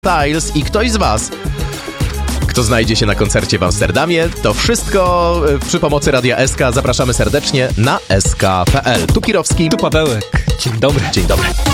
Styles i ktoś z was, kto znajdzie się na koncercie w Amsterdamie. To wszystko przy pomocy Radia SK. Zapraszamy serdecznie na sk.pl. Tu Kirowski. Tu Pawełek. Dzień dobry. Dzień dobry.